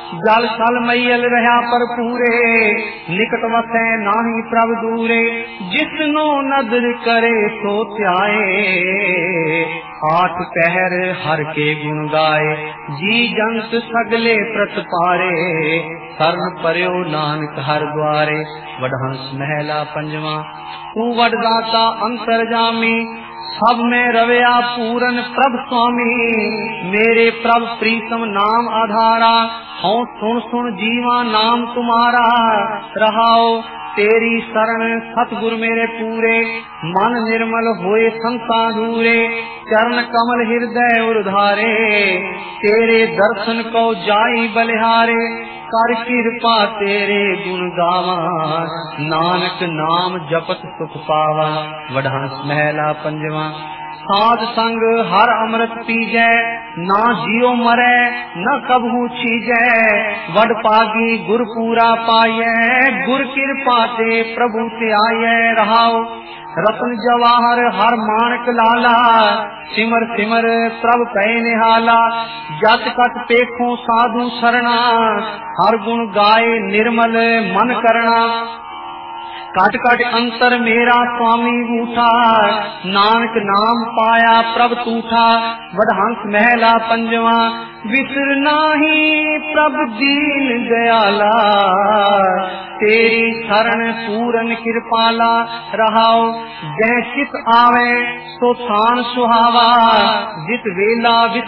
जल छल मैयल रहा पर पूरे, निकट वसै नाही प्रभ दूरे। जिसनो नदर करे सो त्याए, आठ पहर हर के गुण गाए। जी जंत सगले प्रत पारे, शरण परयो नानक हर द्वारे। वडहंस महला पंजवा। तू वडदाता अंतरजामी, सब में रवया पूरन प्रभ स्वामी। मेरे प्रभ प्रीतम नाम आधारा, हूँ सुन सुन जीवा नाम तुम्हारा। रहाओ तेरी शरण सतगुर मेरे पूरे, मन निर्मल होए संता दूरे। चरण कमल हृदय उर्धारे, तेरे दर्शन को जाई बलिहारे। कर कृपा तेरे गुण गावा, नानक नाम जपत सुख पावा। वडहंस महला पंजवा। साध संग हर अमृत पीजै, ना जियो मरै न कबहू छीजै। वड पागी गुर पूरा पायै, गुर कृपा ते प्रभु ते आयै। रहाओ रतन जवाहर हर मानक लाला, सिमर सिमर प्रभ पै निहाला। जत कत पेखो साधु सरना, हर गुण गाए निर्मल मन करना। कट कट अंतर मेरा स्वामी रूठा, नानक नाम पाया प्रभ तूठा। वडहंस महला पंजवा। विसर नाही प्रभ दीन दयाला, तेरी शरण पूरन कृपाला। रहाओ जह चित आवे सो थान सुहावा, जित वेला